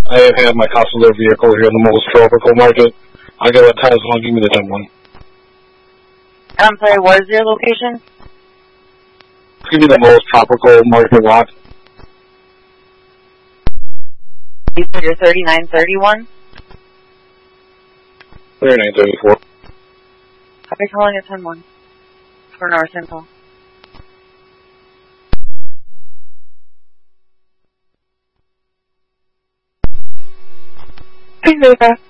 I have my Costco vehicle here in the most tropical market. I'll get a Tazwan, give me the 10-1. I'm sorry, what is your location? Give me the most tropical market lot. You said you're 3931? 3934. I'll be calling at 10-1 for an hour sample. Hey, Nova.